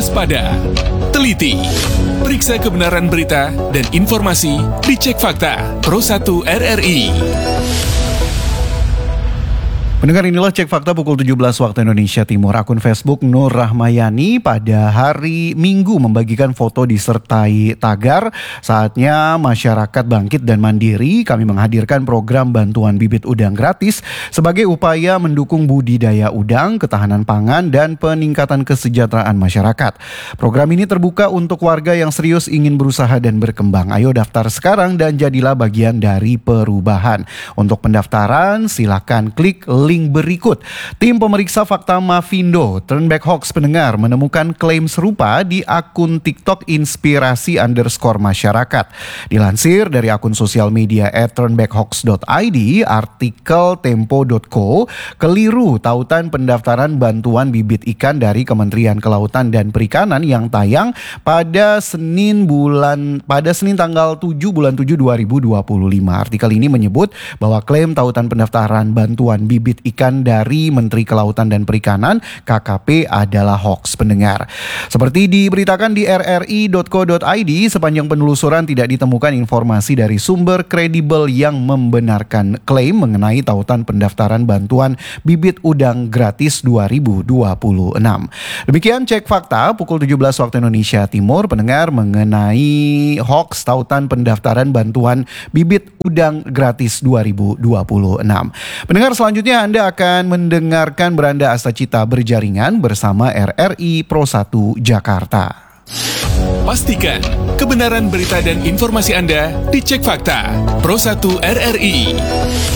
waspada, teliti, periksa kebenaran berita dan informasi di Cek Fakta Pro 1 RRI. Pendengar, inilah Cek Fakta pukul 17 waktu Indonesia Timur. Akun Facebook Nur Rahmayani pada hari Minggu membagikan foto disertai tagar "Saatnya masyarakat bangkit dan mandiri. Kami menghadirkan program bantuan bibit udang gratis sebagai upaya mendukung budidaya udang, ketahanan pangan, dan peningkatan kesejahteraan masyarakat. Program ini terbuka untuk warga yang serius ingin berusaha dan berkembang. Ayo daftar sekarang dan jadilah bagian dari perubahan. Untuk pendaftaran, silakan klik link berikut. Tim pemeriksa fakta Mavindo Turnback Hoax pendengar menemukan klaim serupa di akun TikTok inspirasi_masyarakat. Dilansir dari akun sosial media @turnbackhoax.id, artikel tempo.co, keliru tautan pendaftaran bantuan bibit ikan dari Kementerian Kelautan dan Perikanan yang tayang pada Senin tanggal 7 bulan 7 2025. Artikel ini menyebut bahwa klaim tautan pendaftaran bantuan bibit ikan dari Menteri Kelautan dan Perikanan KKP adalah hoax pendengar. Seperti diberitakan di rri.co.id, sepanjang penelusuran tidak ditemukan informasi dari sumber kredibel yang membenarkan klaim mengenai tautan pendaftaran bantuan bibit udang gratis 2026. Demikian Cek Fakta pukul 17 waktu Indonesia Timur pendengar mengenai hoax tautan pendaftaran bantuan bibit udang gratis 2026. Pendengar, selanjutnya Anda akan mendengarkan Beranda Astacita Berjaringan bersama RRI Pro 1 Jakarta. Pastikan kebenaran berita dan informasi Anda di Cek Fakta Pro 1 RRI.